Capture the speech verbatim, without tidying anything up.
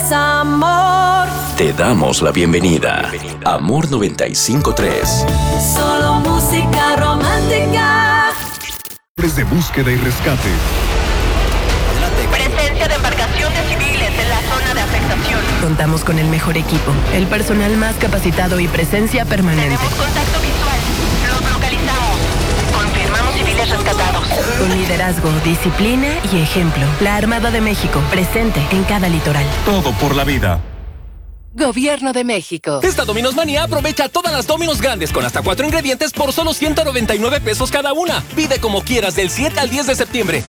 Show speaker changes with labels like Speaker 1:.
Speaker 1: es amor.
Speaker 2: Te damos la bienvenida. Amor noventa y cinco punto tres.
Speaker 1: Solo música romántica.
Speaker 3: De búsqueda y rescate.
Speaker 4: Presencia de embarcaciones civiles en la zona de afectación.
Speaker 5: Contamos con el mejor equipo, el personal más capacitado y presencia permanente.
Speaker 4: Tenemos contacto visual. Los localizamos. Confirmamos civiles rescatados.
Speaker 5: Con liderazgo, disciplina y ejemplo. La Armada de México, presente en cada litoral.
Speaker 3: Todo por la vida.
Speaker 6: Gobierno de México.
Speaker 7: Esta Domino's Manía aprovecha todas las Domino's grandes con hasta cuatro ingredientes por solo ciento noventa y nueve pesos cada una. Pide como quieras del siete al diez de septiembre.